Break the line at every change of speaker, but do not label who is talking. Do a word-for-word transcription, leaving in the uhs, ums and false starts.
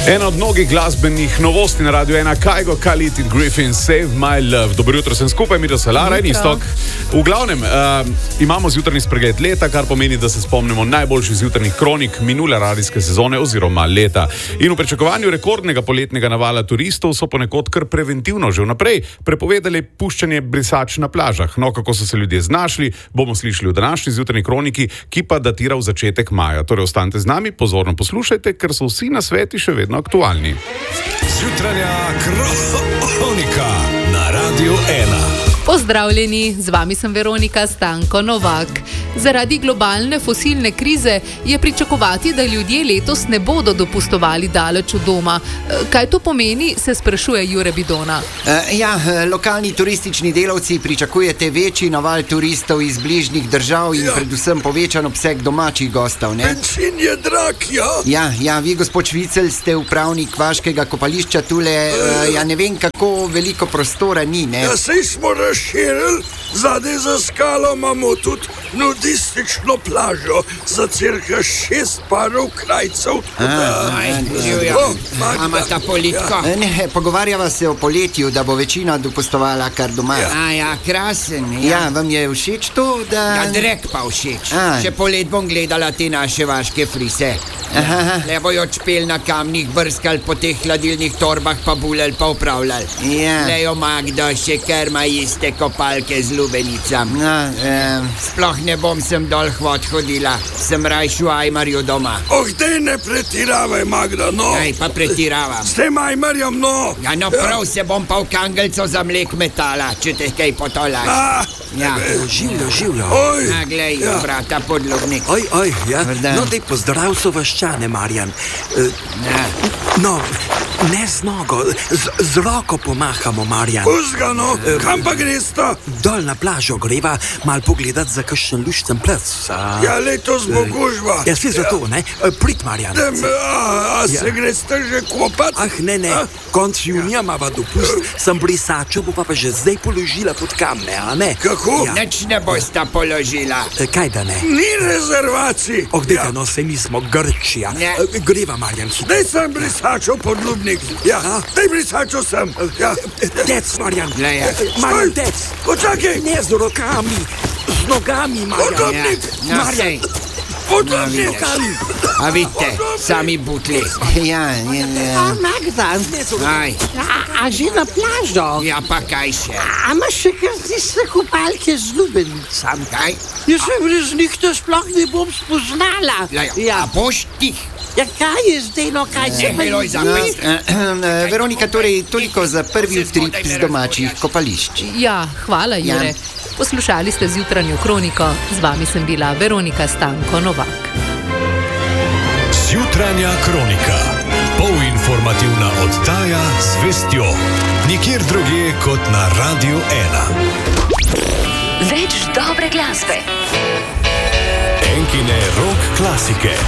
Ena od mnogih glasbenih novosti na Radiu ena, Kygo, Khalid in Griffin, Save My Love. Dobro jutro, sem skupaj, Miro Solara in Iztok. V glavnem, uh, imamo zjutrajni spregled leta, kar pomeni, da se spomnimo najboljših zjutrajnih kronik minule radijske sezone oziroma leta. In v pričakovanju rekordnega poletnega navala turistov so ponekod kar preventivno že vnaprej prepovedali puščanje brisač na plažah. No, kako so se ljudje znašli, bomo slišali v današnji zjutrajni kroniki, ki pa datira v začetek maja. Torej, ostanite z nami, pozorno poslušajte, ker so vsi nasveti še vedno aktualni.
Zjutranja kronika na Radiu ena.
Pozdravljeni, z vami sem Veronika Stanko Novak. Zaradi globalne fosilne krize je pričakovati, da ljudje letos ne bodo dopustovali daleč od doma. Kaj to pomeni, se sprašuje Jure Bidona.
Uh, ja, lokalni turistični delavci pričakujete večji naval turistov iz bližnjih držav in ja. predvsem povečan obseg domačih gostov, ne?
Benzin je drag, ja?
Ja, ja, vi, gospod Švicelj, ste upravnik vaškega kopališča tule, uh, ja ne vem, kako veliko prostora ni, ne?
Ja, sej smo razširili, zadaj za skalo imamo tudi nudistično plažo za cirka šest parov krajcev.
Ama ta politka?
Ja. Ne, pogovarjava se o poletju, da bo večina dopustovala kar doma.
Ja. A ja, krasen.
Ja. ja, vam je všeč to, da...
Ja, drek pa všeč.
A.
Še polet bom gledala te naše vaške frise.
Aha.
Le bojo čpel na kamnih, brskal po teh hladilnih torbah, pa bulel, pa upravljal.
Ja.
Lejo Magda, še kar ima iste kopalke z lubenicam.
No, um...
Sploh ne bom sem dol hvod hodila, sem rajšu Ajmarju doma.
Oh, dej ne pretiravaj, Magda, no.
Aj, pa pretiravam.
S tem Ajmarjem, no.
Ja, no prav, se bom pa v kangelco za mlek metala, če te kaj potolaš.
Ah,
ja.
Življo, življo.
Oj.
A, glej, ja. brata, podlognik.
Oj, oj, ja.
Vrdan.
No, dej pozdrav so vaščane, Marjan. Uh,
Ja.
no, ne z nogo, z, z roko pomahamo, Marjan.
Puzga, no, kam pa gresta?
Dol na plažo greva, mal pogledat za kakšen lušten plac. A...
Ja, letos bo gužva.
Ja, svi za to, ne? Prid, Marjan.
Dem, a, a
Ja.
se greste že kopat?
Ah, ne, ne,
A?
konc junija mava dopust, sem brisačo, bo pa, pa že zdaj položila pod kamne, a ne?
Kako?
Ja.
Nič ne bosta položila.
E, kaj da ne?
Ni rezervacij.
Oh, dejte, no, se mi smo Grčija.
Ne.
E, greva, Marjan, hitro.
Dej sem brisačo podlubnik. Ja, dej brisačo sem. Ja.
Dec, Marjan.
Glej, ja.
Marjan,
Stoj.
dec.
Počakaj.
Ne z rokami, z nogami, Marjan.
Podlubnik.
No,
Marjan.
sej.
Podlubnik.
Rokami.
A vidite, sami butli.
Ja, ja, ja.
Magda,
Ne z rokami.
Aj,
a, a že na plažo?
ja pa kaj še?
A imaš še kar tiste kopalke z lubenicami?
Kaj?
Jaz se brez njih to sploh ne bom spoznala.
Ja, ja.
Ja,
A boš tih?
ja kaj je zdaj, no kaj se
Ne, Miloj, za
No,
pest.
uh, Veronika, torej toliko za prvi utrip z domačih kopališč.
Ja, hvala, Jure.
Ja.
Poslušali ste zjutranjo kroniko. Z vami sem bila Veronika Stanko Novak.
Zjutranja kronika. Polinformativna oddaja z vestjo. Nikjer drugje kot na Radiu ena.
Več dobre glasbe.
Enkine rock klasike.